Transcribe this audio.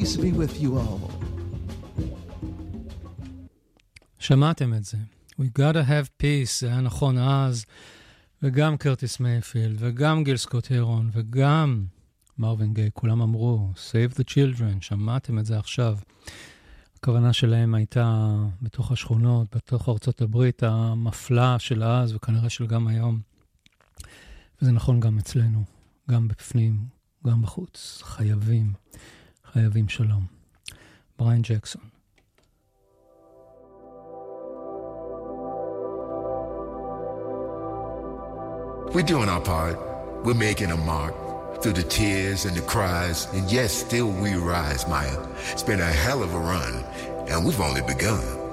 Peace be with you all. שמעתם את זה. We gotta have peace, זה היה נכון אז, וגם קרטיס מייפילד, וגם גיל סקוט הרון, וגם מרווין גיי, כולם אמרו, save the children, שמעתם את זה עכשיו. הכוונה שלהם הייתה בתוך השכונות, בתוך ארצות הברית, המפלה של אז, וכנראה של גם היום. וזה נכון גם אצלנו, גם בפנים, גם בחוץ. חייבים שלום. בריין ג'קסון. We're doing our part. We're making a mark. Through the tears and the cries, and yes, still we rise, Maya. It's been a hell of a run, and we've only begun.